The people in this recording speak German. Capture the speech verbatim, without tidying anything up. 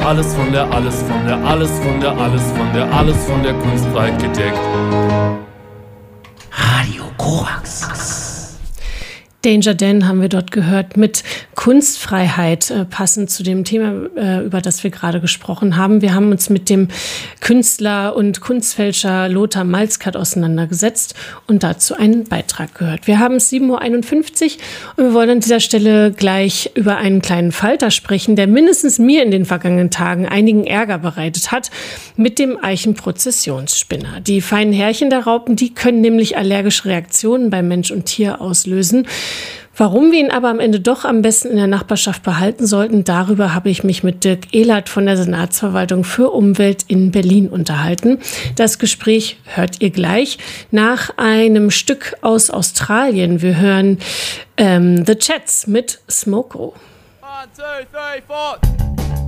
alles von der, alles von der, alles von der, alles von der, alles von der Kunstfreiheit gedeckt. Radio Korax. Danger Dan haben wir dort gehört mit Kunstfreiheit, äh, passend zu dem Thema, äh, über das wir gerade gesprochen haben. Wir haben uns mit dem Künstler und Kunstfälscher Lothar Malzkert auseinandergesetzt und dazu einen Beitrag gehört. Wir haben es sieben Uhr einundfünfzig und wir wollen an dieser Stelle gleich über einen kleinen Falter sprechen, der mindestens mir in den vergangenen Tagen einigen Ärger bereitet hat, mit dem Eichenprozessionsspinner. Die feinen Härchen der Raupen, die können nämlich allergische Reaktionen bei Mensch und Tier auslösen. Warum wir ihn aber am Ende doch am besten in der Nachbarschaft behalten sollten, darüber habe ich mich mit Dirk Ehlert von der Senatsverwaltung für Umwelt in Berlin unterhalten. Das Gespräch hört ihr gleich nach einem Stück aus Australien. Wir hören ähm, The Chats mit Smoko. One, two, three, four.